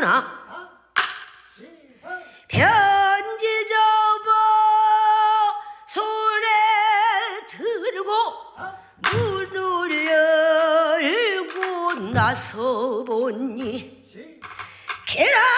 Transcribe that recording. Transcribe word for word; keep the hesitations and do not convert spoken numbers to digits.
하구나. 편지 접어 손에 들고 문을 열고 나서 보니 계란